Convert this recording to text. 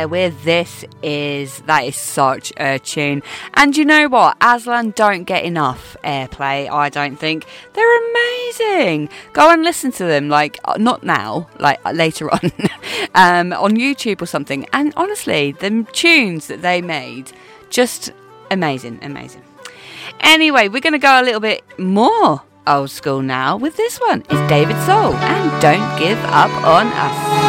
with that is such a tune. And you know what? Aslan don't get enough airplay, I don't think. They're amazing. Go and listen to them, like, not now, like later on, on YouTube or something. And honestly, the tunes that they made, just amazing. Anyway, we're going to go a little bit more old school now with this one. It's David Soul and Don't Give Up on Us.